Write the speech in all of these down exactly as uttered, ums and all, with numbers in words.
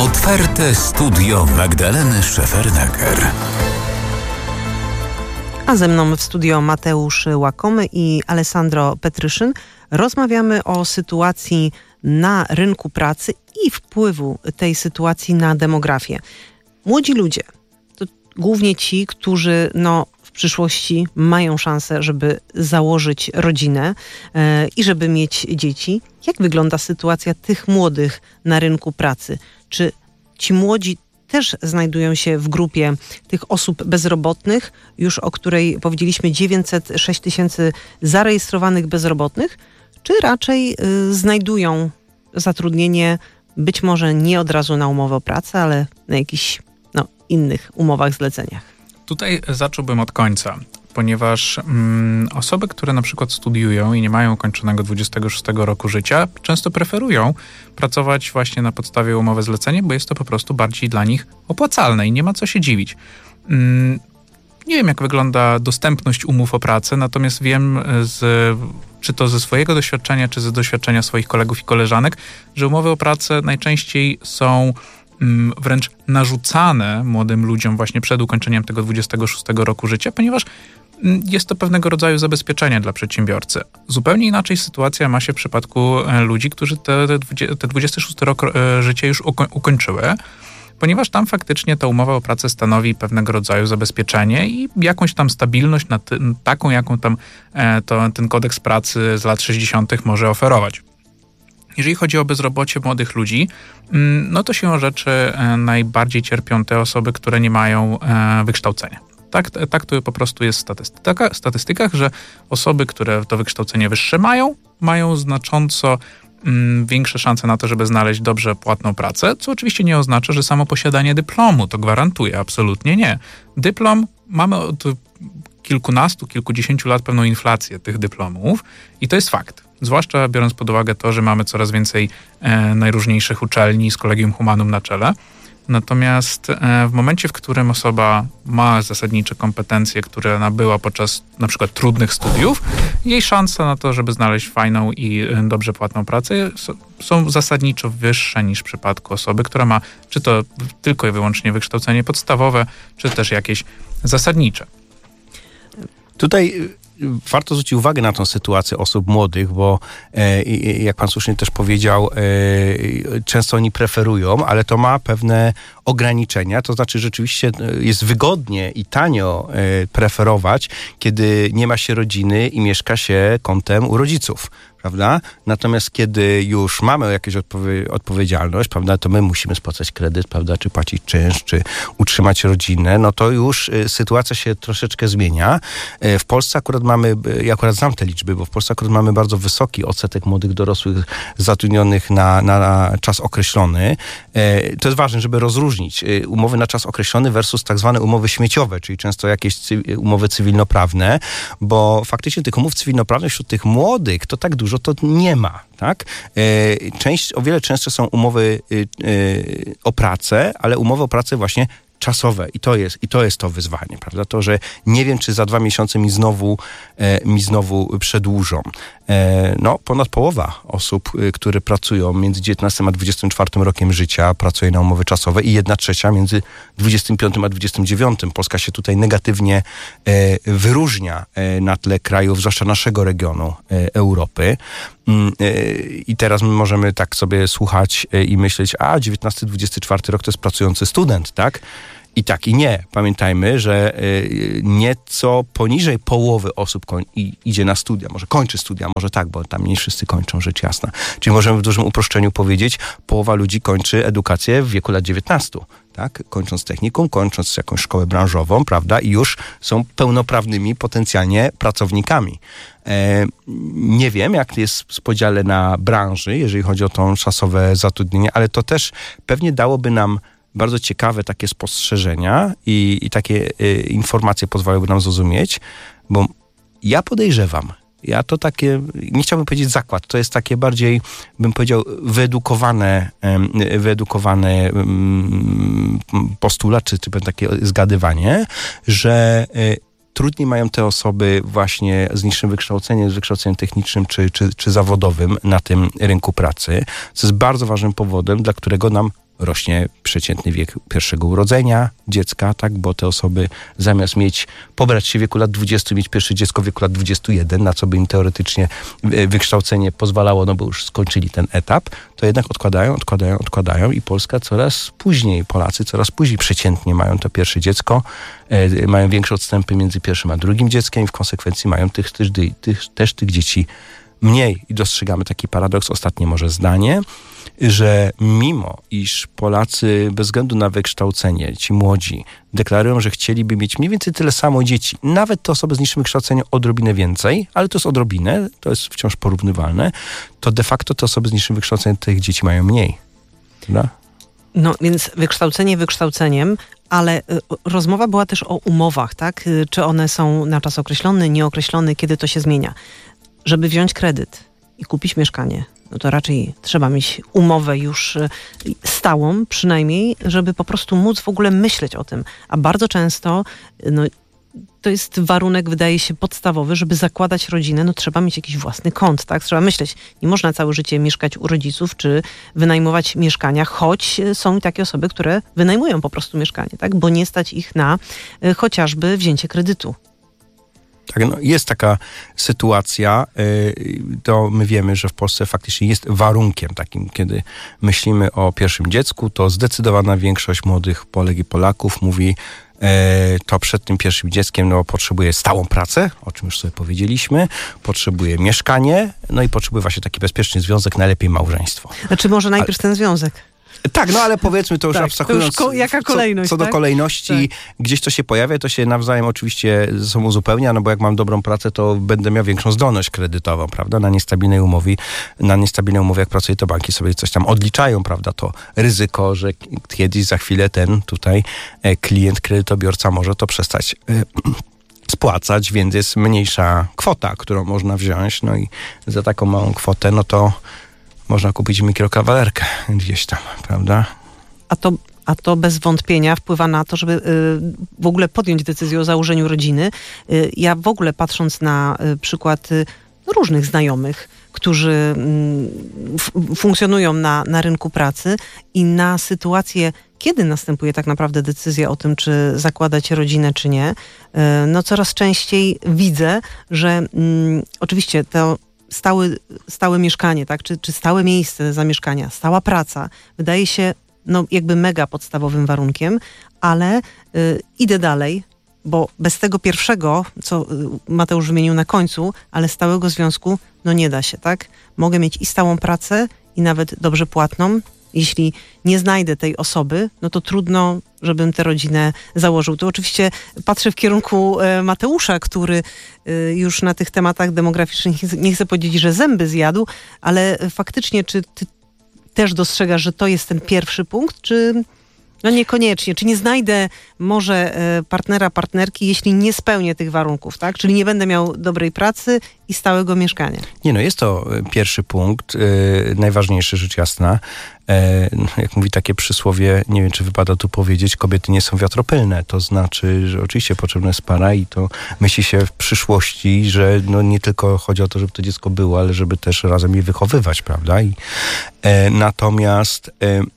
Otwarte studio Magdaleny Szefernaker. A ze mną w studio Mateusz Łakomy i Alessandro Petryszyn. Rozmawiamy o sytuacji na rynku pracy i wpływu tej sytuacji na demografię. Młodzi ludzie to głównie ci, którzy no, w przyszłości mają szansę, żeby założyć rodzinę e, i żeby mieć dzieci. Jak wygląda sytuacja tych młodych na rynku pracy? Czy ci młodzi też znajdują się w grupie tych osób bezrobotnych, już o której powiedzieliśmy dziewięćset sześć tysięcy zarejestrowanych bezrobotnych, czy raczej y, znajdują zatrudnienie być może nie od razu na umowę o pracę, ale na jakichś no, innych umowach zleceniach? Tutaj zacząłbym od końca, ponieważ mm, osoby, które na przykład studiują i nie mają ukończonego dwudziestego szóstego roku życia, często preferują pracować właśnie na podstawie umowy zlecenia, bo jest to po prostu bardziej dla nich opłacalne i nie ma co się dziwić. Mm, nie wiem, jak wygląda dostępność umów o pracę, natomiast wiem, z, czy to ze swojego doświadczenia, czy ze doświadczenia swoich kolegów i koleżanek, że umowy o pracę najczęściej są wręcz narzucane młodym ludziom właśnie przed ukończeniem tego dwudziestego szóstego roku życia, ponieważ jest to pewnego rodzaju zabezpieczenie dla przedsiębiorcy. Zupełnie inaczej sytuacja ma się w przypadku ludzi, którzy te, te dwudziesty szósty rok życia już ukończyły, ponieważ tam faktycznie ta umowa o pracę stanowi pewnego rodzaju zabezpieczenie i jakąś tam stabilność, na ty, taką jaką tam to, ten kodeks pracy z lat sześćdziesiątych może oferować. Jeżeli chodzi o bezrobocie młodych ludzi, no to siłą rzeczy najbardziej cierpią te osoby, które nie mają wykształcenia. Tak, tak to po prostu jest w statystyka, statystykach, że osoby, które to wykształcenie wyższe mają, mają znacząco większe szanse na to, żeby znaleźć dobrze płatną pracę, co oczywiście nie oznacza, że samo posiadanie dyplomu to gwarantuje. Absolutnie nie. Dyplom mamy od kilkunastu, kilkudziesięciu lat pewną inflację tych dyplomów i to jest fakt. Zwłaszcza biorąc pod uwagę to, że mamy coraz więcej e, najróżniejszych uczelni z Collegium Humanum na czele. Natomiast e, w momencie, w którym osoba ma zasadnicze kompetencje, które nabyła podczas na przykład trudnych studiów, jej szanse na to, żeby znaleźć fajną i e, dobrze płatną pracę so, są zasadniczo wyższe niż w przypadku osoby, która ma czy to tylko i wyłącznie wykształcenie podstawowe, czy też jakieś zasadnicze. Tutaj warto zwrócić uwagę na tę sytuację osób młodych, bo e, jak pan słusznie też powiedział, e, często oni preferują, ale to ma pewne ograniczenia, to znaczy rzeczywiście jest wygodnie i tanio e, preferować, kiedy nie ma się rodziny i mieszka się kątem u rodziców. Prawda? Natomiast kiedy już mamy jakąś odpowie- odpowiedzialność, prawda, to my musimy spłacać kredyt, prawda, czy płacić czynsz, czy utrzymać rodzinę, no to już y, sytuacja się troszeczkę zmienia. Y, w Polsce akurat mamy, y, ja akurat znam te liczby, bo w Polsce akurat mamy bardzo wysoki odsetek młodych dorosłych zatrudnionych na, na, na czas określony. Y, to jest ważne, żeby rozróżnić y, umowy na czas określony versus tak zwane umowy śmieciowe, czyli często jakieś cy- umowy cywilnoprawne, bo faktycznie tych umów cywilnoprawnych wśród tych młodych to tak dużo to nie ma, tak? Część, o wiele częstsze są umowy o pracę, ale umowy o pracę właśnie czasowe i to jest, i to jest to wyzwanie, prawda? To, że nie wiem, czy za dwa miesiące mi znowu, e, mi znowu przedłużą. E, no, ponad połowa osób, y, które pracują między dziewiętnastym a dwudziestym czwartym rokiem życia, pracuje na umowy czasowe i jedna trzecia między dwudziestym piątym a dwudziestym dziewiątym. Polska się tutaj negatywnie e, wyróżnia e, na tle krajów, zwłaszcza naszego regionu e, Europy. I teraz my możemy tak sobie słuchać i myśleć, a dziewiętnasty dwudziesty czwarty rok to jest pracujący student, tak? I tak i nie. Pamiętajmy, że nieco poniżej połowy osób koń- idzie na studia. Może kończy studia, może tak, bo tam nie wszyscy kończą, rzecz jasna. Czyli możemy w dużym uproszczeniu powiedzieć, połowa ludzi kończy edukację w wieku lat dziewiętnastu. Tak? Kończąc technikum, kończąc jakąś szkołę branżową, prawda? I już są pełnoprawnymi potencjalnie pracownikami. E, nie wiem, jak jest w podziale na branży, jeżeli chodzi o to czasowe zatrudnienie, ale to też pewnie dałoby nam bardzo ciekawe takie spostrzeżenia i, i takie y, informacje pozwalałyby nam zrozumieć, bo ja podejrzewam, ja to takie, nie chciałbym powiedzieć zakład, to jest takie bardziej, bym powiedział, wyedukowane, wyedukowane postulat, czy, czy takie zgadywanie, że trudniej mają te osoby właśnie z niższym wykształceniem, z wykształceniem technicznym czy, czy, czy zawodowym na tym rynku pracy, co jest bardzo ważnym powodem, dla którego nam rośnie przeciętny wiek pierwszego urodzenia dziecka, tak, bo te osoby zamiast mieć, pobrać się w wieku lat dwudziestu, mieć pierwsze dziecko w wieku lat dwudziestu jeden, na co by im teoretycznie wykształcenie pozwalało, no bo już skończyli ten etap, to jednak odkładają, odkładają, odkładają i Polska coraz później, Polacy coraz później przeciętnie mają to pierwsze dziecko, e, mają większe odstępy między pierwszym a drugim dzieckiem i w konsekwencji mają tych, tych, tych, też tych dzieci mniej. I dostrzegamy taki paradoks, ostatnie może zdanie, że mimo iż Polacy bez względu na wykształcenie, ci młodzi, deklarują, że chcieliby mieć mniej więcej tyle samo dzieci, nawet te osoby z niższym wykształceniem odrobinę więcej, ale to jest odrobinę, to jest wciąż porównywalne, to de facto te osoby z niższym wykształceniem tych dzieci mają mniej. Prawda? No więc wykształcenie wykształceniem, ale y, rozmowa była też o umowach, tak? Y, czy one są na czas określony, nieokreślony, kiedy to się zmienia. Żeby wziąć kredyt i kupić mieszkanie, no to raczej trzeba mieć umowę już stałą przynajmniej, żeby po prostu móc w ogóle myśleć o tym. A bardzo często no, to jest warunek, wydaje się, podstawowy, żeby zakładać rodzinę, no trzeba mieć jakiś własny kąt, tak? Trzeba myśleć, nie można całe życie mieszkać u rodziców, czy wynajmować mieszkania, choć są takie osoby, które wynajmują po prostu mieszkanie, tak? Bo nie stać ich na y, chociażby wzięcie kredytu. Tak, no jest taka sytuacja, to my wiemy, że w Polsce faktycznie jest warunkiem takim, kiedy myślimy o pierwszym dziecku, to zdecydowana większość młodych Polek i Polaków mówi, to przed tym pierwszym dzieckiem no, potrzebuje stałą pracę, o czym już sobie powiedzieliśmy, potrzebuje mieszkanie, no i potrzebuje właśnie taki bezpieczny związek, najlepiej małżeństwo. Znaczy może najpierw Ale... ten związek. Tak, no ale powiedzmy to już tak, abstrahując, to już ko- jaka kolejność, co, co tak? do kolejności, tak. Gdzieś to się pojawia, to się nawzajem oczywiście ze sobą uzupełnia, no bo jak mam dobrą pracę, to będę miał większą zdolność kredytową, prawda, na niestabilnej umowie, na niestabilnej umowie, jak pracuję, to banki sobie coś tam odliczają, prawda, to ryzyko, że kiedyś za chwilę ten tutaj klient, kredytobiorca może to przestać spłacać, więc jest mniejsza kwota, którą można wziąć, no i za taką małą kwotę, no to można kupić mikrokawalerkę gdzieś tam, prawda? A to, a to bez wątpienia wpływa na to, żeby y, w ogóle podjąć decyzję o założeniu rodziny. Y, ja w ogóle patrząc na y, przykład y, różnych znajomych, którzy y, f, funkcjonują na, na rynku pracy i na sytuację, kiedy następuje tak naprawdę decyzja o tym, czy zakładać rodzinę, czy nie, y, no coraz częściej widzę, że y, oczywiście to Stałe, stałe mieszkanie, tak? Czy, czy stałe miejsce zamieszkania, stała praca, wydaje się no, jakby mega podstawowym warunkiem, ale y, idę dalej, bo bez tego pierwszego, co Mateusz wymienił na końcu, ale stałego związku, no nie da się, tak? Mogę mieć i stałą pracę, i nawet dobrze płatną. Jeśli nie znajdę tej osoby, no to trudno, żebym tę rodzinę założył. To oczywiście patrzę w kierunku Mateusza, który już na tych tematach demograficznych, nie chcę powiedzieć, że zęby zjadł, ale faktycznie, czy ty też dostrzegasz, że to jest ten pierwszy punkt, czy no niekoniecznie? Czy nie znajdę może partnera, partnerki, jeśli nie spełnię tych warunków, tak? Czyli nie będę miał dobrej pracy i stałego mieszkania. Nie, no jest to pierwszy punkt, yy, najważniejszy, rzecz jasna. Yy, jak mówi takie przysłowie, nie wiem, czy wypada tu powiedzieć, kobiety nie są wiatropylne. To znaczy, że oczywiście potrzebna jest para i to myśli się w przyszłości, że no nie tylko chodzi o to, żeby to dziecko było, ale żeby też razem je wychowywać, prawda? I, yy, natomiast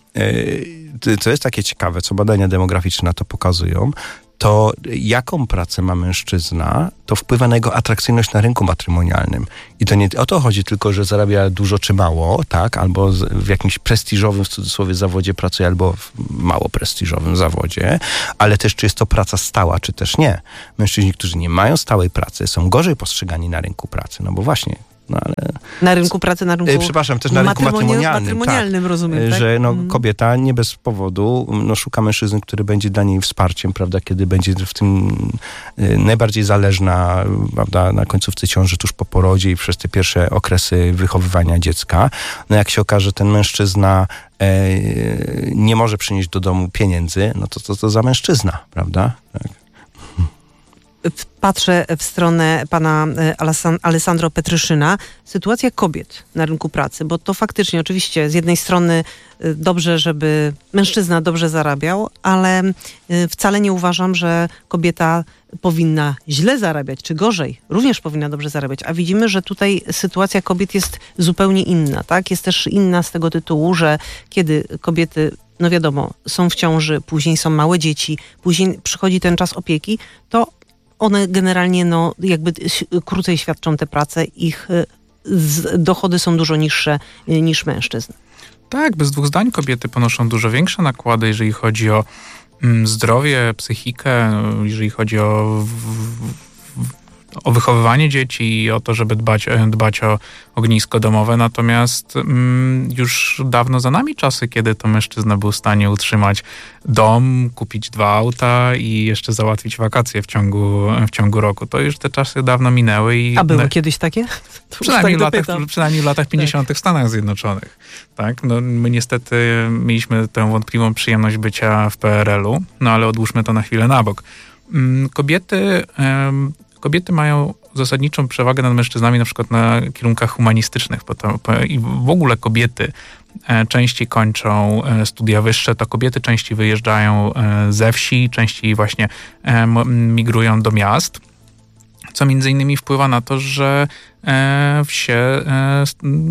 yy, co jest takie ciekawe, co badania demograficzne na to pokazują, to jaką pracę ma mężczyzna, to wpływa na jego atrakcyjność na rynku matrymonialnym. I to nie o to chodzi tylko, że zarabia dużo czy mało, tak, albo w jakimś prestiżowym, w cudzysłowie, zawodzie pracuje, albo w mało prestiżowym zawodzie, ale też czy jest to praca stała, czy też nie. Mężczyźni, którzy nie mają stałej pracy, są gorzej postrzegani na rynku pracy, no bo właśnie No, ale... Na rynku pracy, na rynku Przepraszam, też na rynku matrymonialnym. Matrymonialnym, tak, rozumiem, tak? Że no, kobieta nie bez powodu no, szuka mężczyzny, który będzie dla niej wsparciem, prawda, kiedy będzie w tym y, najbardziej zależna, prawda, na końcówce ciąży, tuż po porodzie i przez te pierwsze okresy wychowywania dziecka. No jak się okaże, ten mężczyzna e, nie może przynieść do domu pieniędzy, no to co to, to za mężczyzna, prawda? Tak. Patrzę w stronę pana Alessandro Petryszyna. Sytuacja kobiet na rynku pracy, bo to faktycznie oczywiście z jednej strony dobrze, żeby mężczyzna dobrze zarabiał, ale wcale nie uważam, że kobieta powinna źle zarabiać, czy gorzej. Również powinna dobrze zarabiać. A widzimy, że tutaj sytuacja kobiet jest zupełnie inna, tak? Jest też inna z tego tytułu, że kiedy kobiety no wiadomo, są w ciąży, później są małe dzieci, później przychodzi ten czas opieki, to one generalnie no jakby krócej świadczą tę pracę, ich z, dochody są dużo niższe niż mężczyzn. Tak, bez dwóch zdań kobiety ponoszą dużo większe nakłady, jeżeli chodzi o mm, zdrowie, psychikę, jeżeli chodzi o, w, o wychowywanie dzieci i o to, żeby dbać, dbać o ognisko domowe. Natomiast mm, już dawno za nami czasy, kiedy to mężczyzna był w stanie utrzymać dom, kupić dwa auta i jeszcze załatwić wakacje w ciągu, w ciągu roku. To już te czasy dawno minęły. I A były ne- kiedyś takie? Przynajmniej, tak w latach, przynajmniej w latach pięćdziesiątych w Stanach Zjednoczonych. Tak? No, my niestety mieliśmy tę wątpliwą przyjemność bycia w P R L-u, no ale odłóżmy to na chwilę na bok. Kobiety, kobiety mają zasadniczą przewagę nad mężczyznami na przykład na kierunkach humanistycznych. I w ogóle kobiety częściej kończą studia wyższe, to kobiety częściej wyjeżdżają ze wsi, częściej właśnie migrują do miast. Co między innymi wpływa na to, że e, wsie e,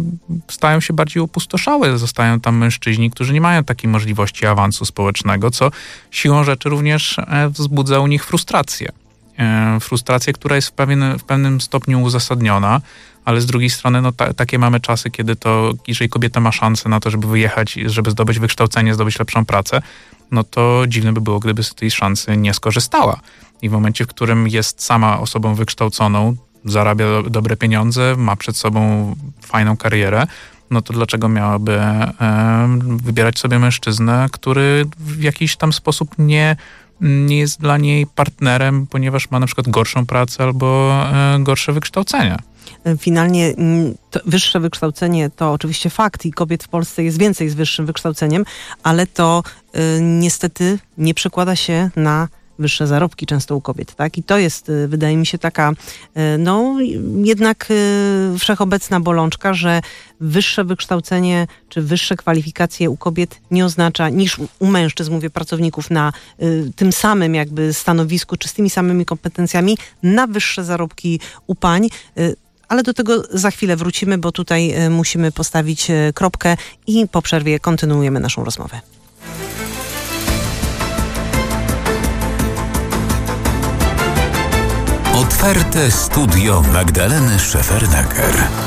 stają się bardziej opustoszałe. Zostają tam mężczyźni, którzy nie mają takiej możliwości awansu społecznego, co siłą rzeczy również e, wzbudza u nich frustrację. E, frustrację, która jest w, pewien, w pewnym stopniu uzasadniona, ale z drugiej strony no, ta, takie mamy czasy, kiedy to, jeżeli kobieta ma szansę na to, żeby wyjechać, żeby zdobyć wykształcenie, zdobyć lepszą pracę, no to dziwne by było, gdyby z tej szansy nie skorzystała. I w momencie, w którym jest sama osobą wykształconą, zarabia do, dobre pieniądze, ma przed sobą fajną karierę, no to dlaczego miałaby e, wybierać sobie mężczyznę, który w jakiś tam sposób nie, nie jest dla niej partnerem, ponieważ ma na przykład gorszą pracę albo e, gorsze wykształcenie. Finalnie to wyższe wykształcenie to oczywiście fakt i kobiet w Polsce jest więcej z wyższym wykształceniem, ale to y, niestety nie przekłada się na wyższe zarobki często u kobiet, tak? I to jest, wydaje mi się, taka no jednak wszechobecna bolączka, że wyższe wykształcenie czy wyższe kwalifikacje u kobiet nie oznacza, niż u mężczyzn, mówię, pracowników na tym samym jakby stanowisku czy z tymi samymi kompetencjami, na wyższe zarobki u pań. Ale do tego za chwilę wrócimy, bo tutaj musimy postawić kropkę i po przerwie kontynuujemy naszą rozmowę. Otwarte studio Magdaleny Szefernaker.